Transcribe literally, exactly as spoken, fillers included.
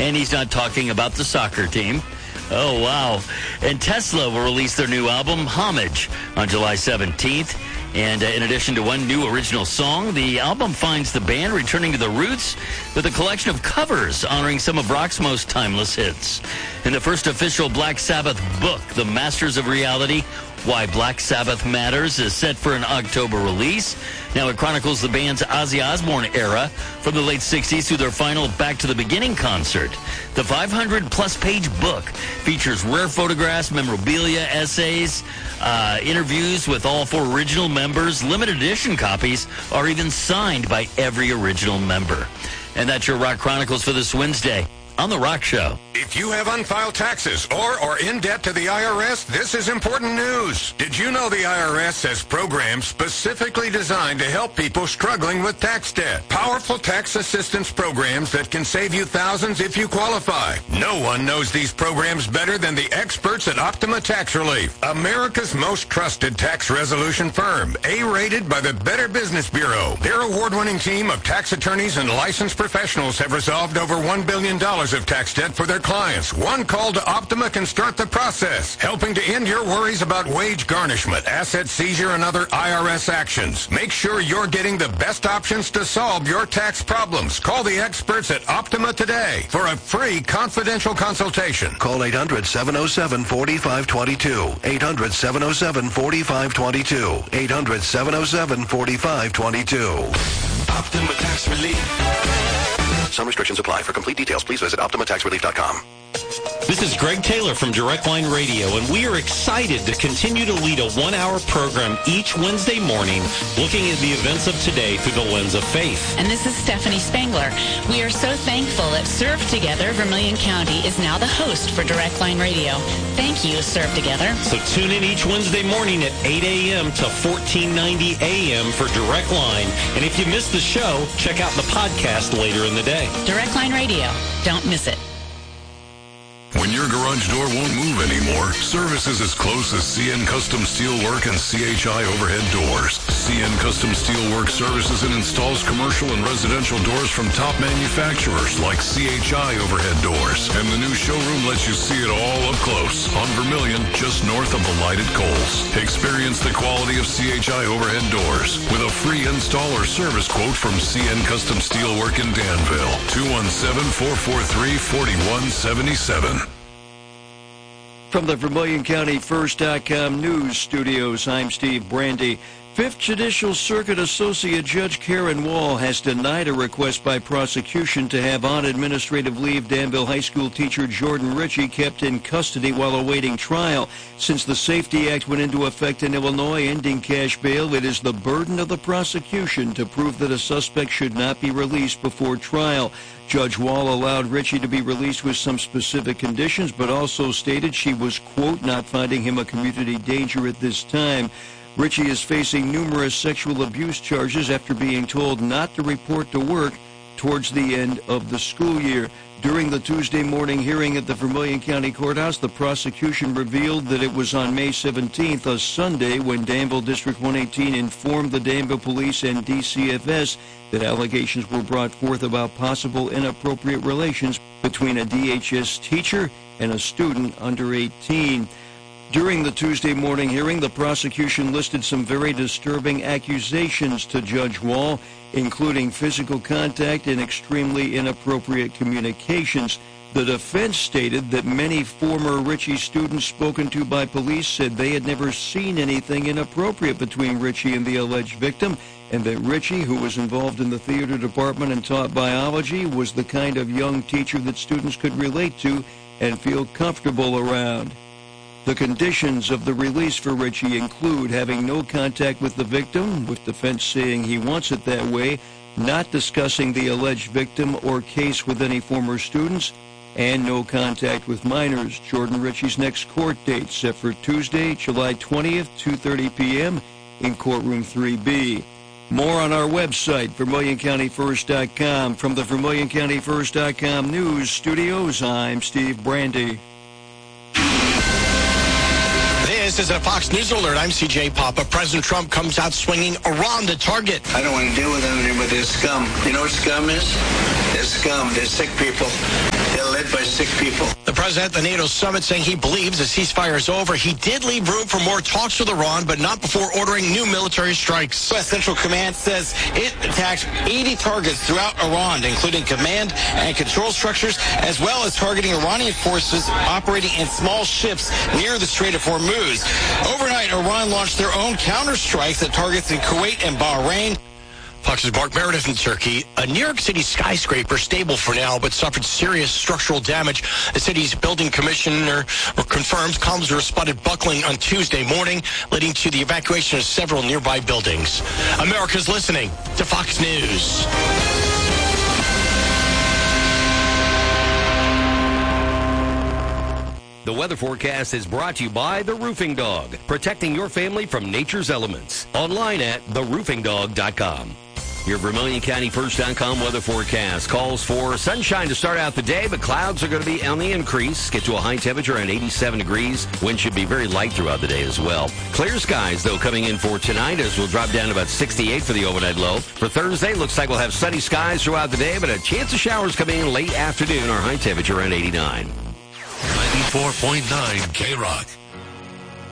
And he's not talking about the soccer team. Oh, wow. And Tesla will release their new album, Homage, on July seventeenth. And uh, in addition to one new original song, the album finds the band returning to the roots with a collection of covers honoring some of rock's most timeless hits. In the first official Black Sabbath book, The Masters of Reality, Why Black Sabbath Matters, is set for an October release. Now it chronicles the band's Ozzy Osbourne era from the late sixties through their final Back to the Beginning concert. The five hundred plus page book features rare photographs, memorabilia, essays, uh, interviews with all four original members. Limited edition copies are even signed by every original member. And that's your Rock Chronicles for this Wednesday on The Rock Show. If you have unfiled taxes or are in debt to the I R S, this is important news. Did you know the I R S has programs specifically designed to help people struggling with tax debt? Powerful tax assistance programs that can save you thousands if you qualify. No one knows these programs better than the experts at Optima Tax Relief, America's most trusted tax resolution firm, A-rated by the Better Business Bureau. Their award-winning team of tax attorneys and licensed professionals have resolved over one billion dollars of tax debt for their clients. One call to Optima can start the process, helping to end your worries about wage garnishment, asset seizure, and other I R S actions. Make sure you're getting the best options to solve your tax problems. Call the experts at Optima today for a free confidential consultation. Call eight hundred, seven oh seven, four five two two. eight hundred, seven oh seven, four five two two. eight hundred, seven oh seven, four five two two. Optima Tax Relief. Some restrictions apply. For complete details, please visit Optima Tax Relief dot com. This is Greg Taylor from Direct Line Radio, and we are excited to continue to lead a one-hour program each Wednesday morning looking at the events of today through the lens of faith. And this is Stephanie Spangler. We are so thankful that Serve Together Vermilion County is now the host for Direct Line Radio. Thank you, Serve Together. So tune in each Wednesday morning at eight a.m. to fourteen ninety a.m. for Direct Line. And if you missed the show, check out the podcast later in the day. Direct Line Radio. Don't miss it. When your garage door won't move anymore, service is as close as C N Custom Steelwork and C H I Overhead Doors. C N Custom Steelwork services and installs commercial and residential doors from top manufacturers like C H I Overhead Doors. And the new showroom lets you see it all up close on Vermilion, just north of the lighted Coles. Experience the quality of C H I Overhead Doors with a free install or service quote from C N Custom Steelwork in Danville. two one seven, four four three, four one seven seven. From the Vermilion County First dot com News Studios, I'm Steve Brandy. Fifth Judicial Circuit Associate Judge Karen Wall has denied a request by prosecution to have on administrative leave Danville High School teacher Jordan Ritchie kept in custody while awaiting trial. Since the Safety Act went into effect in Illinois, ending cash bail, it is the burden of the prosecution to prove that a suspect should not be released before trial. Judge Wall allowed Ritchie to be released with some specific conditions, but also stated she was, quote, not finding him a community danger at this time. Ritchie is facing numerous sexual abuse charges after being told not to report to work towards the end of the school year. During the Tuesday morning hearing at the Vermilion County Courthouse, the prosecution revealed that it was on May seventeenth, a Sunday, when Danville District one eighteen informed the Danville Police and D C F S that allegations were brought forth about possible inappropriate relations between a D H S teacher and a student under eighteen. During the Tuesday morning hearing, the prosecution listed some very disturbing accusations to Judge Wall, including physical contact and extremely inappropriate communications. The defense stated that many former Ritchie students spoken to by police said they had never seen anything inappropriate between Ritchie and the alleged victim, and that Ritchie, who was involved in the theater department and taught biology, was the kind of young teacher that students could relate to and feel comfortable around. The conditions of the release for Ritchie include having no contact with the victim, with defense saying he wants it that way, not discussing the alleged victim or case with any former students, and no contact with minors. Jordan Ritchie's next court date set for Tuesday, July twentieth, two thirty p.m. in courtroom three B. More on our website, Vermilion County First dot com. From the Vermilion County First dot com News Studios, I'm Steve Brandy. This is a Fox News Alert. I'm C J Papa. President Trump comes out swinging Iran to target. I don't want to deal with them anymore. They're scum. You know what scum is? They're scum. They're sick people. They're by sick people. The president at the NATO summit saying he believes the ceasefire is over. He did leave room for more talks with Iran, but not before ordering new military strikes. U S Central Command says it attacked eighty targets throughout Iran, including command and control structures, as well as targeting Iranian forces operating in small ships near the Strait of Hormuz. Overnight, Iran launched their own counterstrikes at targets in Kuwait and Bahrain. Fox's Mark Meredith in Turkey. A New York City skyscraper, stable for now, but suffered serious structural damage. The city's building commissioner confirms columns were spotted buckling on Tuesday morning, leading to the evacuation of several nearby buildings. America's listening to Fox News. The weather forecast is brought to you by The Roofing Dog, protecting your family from nature's elements. Online at the roofing dog dot com. Your Vermilion County First dot com weather forecast calls for sunshine to start out the day, but clouds are going to be on the increase. Get to a high temperature around eighty-seven degrees. Wind should be very light throughout the day as well. Clear skies, though, coming in for tonight, as we'll drop down to about sixty-eight for the overnight low. For Thursday, looks like we'll have sunny skies throughout the day, but a chance of showers coming in late afternoon. Our high temperature around eighty-nine. ninety-four point nine K-Rock.